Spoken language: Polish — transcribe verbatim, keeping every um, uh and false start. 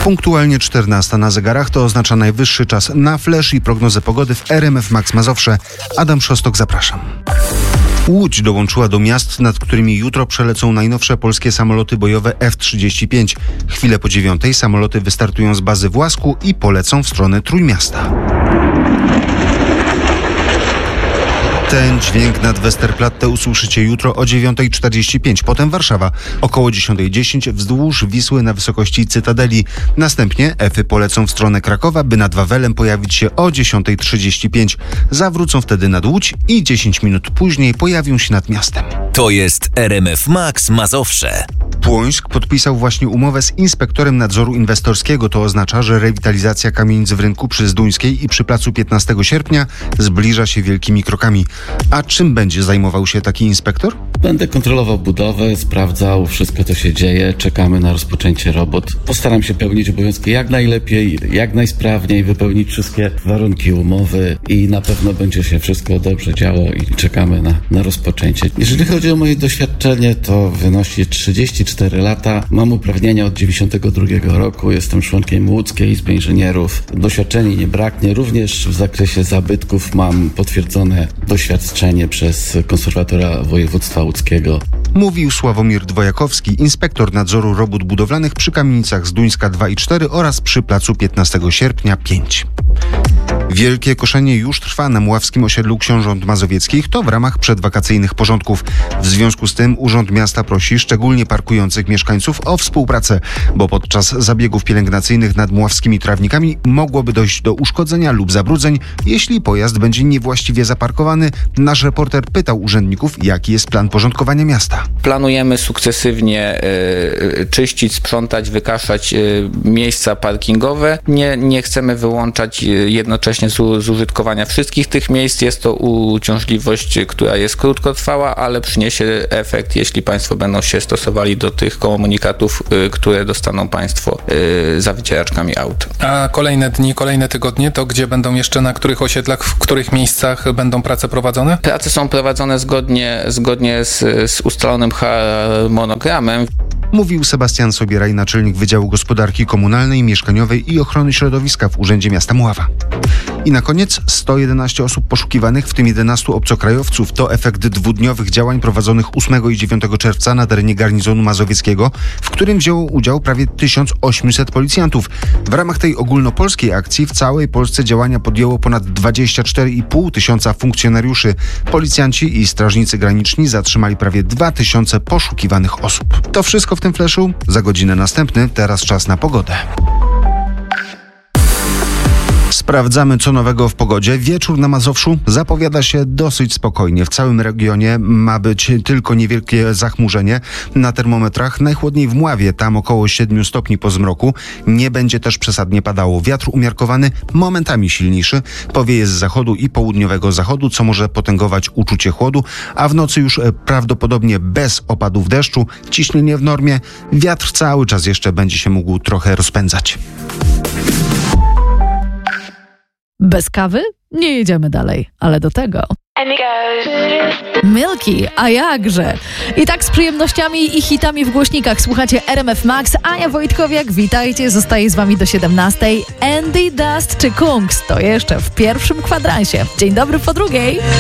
Punktualnie czternasta na zegarach, to oznacza najwyższy czas na flash i prognozę pogody w R M F Max Mazowsze. Adam Szostok, zapraszam. Łódź dołączyła do miast, nad którymi jutro przelecą najnowsze polskie samoloty bojowe F trzydzieści pięć. Chwilę po dziewiątej samoloty wystartują z bazy w Łasku i polecą w stronę Trójmiasta. Ten dźwięk nad Westerplatte usłyszycie jutro o dziewiąta czterdzieści pięć. Potem Warszawa około dziesiąta dziesięć wzdłuż Wisły na wysokości Cytadeli. Następnie Efy polecą w stronę Krakowa, by nad Wawelem pojawić się o dziesiąta trzydzieści pięć. Zawrócą wtedy nad Łódź i dziesięć minut później pojawią się nad miastem. To jest R M F Max Mazowsze. Płońsk podpisał właśnie umowę z inspektorem nadzoru inwestorskiego. To oznacza, że rewitalizacja kamienic w rynku przy Zduńskiej i przy placu piętnastego sierpnia zbliża się wielkimi krokami. A czym będzie zajmował się taki inspektor? Będę kontrolował budowę, sprawdzał wszystko, co się dzieje. Czekamy na rozpoczęcie robót. Postaram się pełnić obowiązki jak najlepiej, jak najsprawniej, wypełnić wszystkie warunki umowy i na pewno będzie się wszystko dobrze działo i czekamy na, na rozpoczęcie. Jeżeli chodzi o moje doświadczenie, to wynosi trzydzieści cztery lata. Mam uprawnienia od dziewięćdziesiątego drugiego roku. Jestem członkiem Łódzkiej Izby Inżynierów. Doświadczenia nie braknie. Również w zakresie zabytków mam potwierdzone doświadczenie przez konserwatora województwa łódzkiego. Mówił Sławomir Dwojakowski, inspektor nadzoru robót budowlanych przy kamienicach Zduńska dwa i cztery oraz przy placu piętnastego sierpnia pięć. Wielkie koszenie już trwa na mławskim osiedlu Książąt Mazowieckich. To w ramach przedwakacyjnych porządków. W związku z tym Urząd Miasta prosi szczególnie parkujących mieszkańców o współpracę, bo podczas zabiegów pielęgnacyjnych nad mławskimi trawnikami mogłoby dojść do uszkodzenia lub zabrudzeń, jeśli pojazd będzie niewłaściwie zaparkowany. Nasz reporter pytał urzędników, jaki jest plan porządkowania miasta. Planujemy sukcesywnie y, czyścić, sprzątać, wykaszać y, miejsca parkingowe. Nie, nie chcemy wyłączać y, jednocześnie Z, z użytkowania wszystkich tych miejsc. Jest to uciążliwość, która jest krótkotrwała, ale przyniesie efekt, jeśli Państwo będą się stosowali do tych komunikatów, y, które dostaną Państwo y, za wycieraczkami aut. A kolejne dni, kolejne tygodnie, to gdzie będą jeszcze, na których osiedlach, w których miejscach będą prace prowadzone? Prace są prowadzone zgodnie, zgodnie z, z ustalonym harmonogramem. Mówił Sebastian Sobieraj, naczelnik Wydziału Gospodarki Komunalnej, Mieszkaniowej i Ochrony Środowiska w Urzędzie Miasta Mława. I na koniec sto jedenaście osób poszukiwanych, w tym jedenastu obcokrajowców. To efekt dwudniowych działań prowadzonych ósmego i dziewiątego czerwca na terenie garnizonu mazowieckiego, w którym wzięło udział prawie tysiąc osiemset policjantów. W ramach tej ogólnopolskiej akcji w całej Polsce działania podjęło ponad dwadzieścia cztery i pół tysiąca funkcjonariuszy. Policjanci i strażnicy graniczni zatrzymali prawie dwa tysiące poszukiwanych osób. To wszystko w tym fleszu. Za godzinę następny. Teraz czas na pogodę. Sprawdzamy, co nowego w pogodzie. Wieczór na Mazowszu zapowiada się dosyć spokojnie. W całym regionie ma być tylko niewielkie zachmurzenie. Na termometrach najchłodniej w Mławie, tam około siedmiu stopni po zmroku. Nie będzie też przesadnie padało. Wiatr umiarkowany, momentami silniejszy. Powieje z zachodu i południowego zachodu, co może potęgować uczucie chłodu, a w nocy już prawdopodobnie bez opadów deszczu. Ciśnienie w normie. Wiatr cały czas jeszcze będzie się mógł trochę rozpędzać. Bez kawy? Nie jedziemy dalej, ale do tego Milky, a jakże? I tak z przyjemnościami i hitami w głośnikach słuchacie R M F Max. Ania Wojtkowiak, witajcie, zostaje z wami do siedemnastej. Andy Dust czy Kungs? To jeszcze w pierwszym kwadransie. Dzień dobry po drugiej.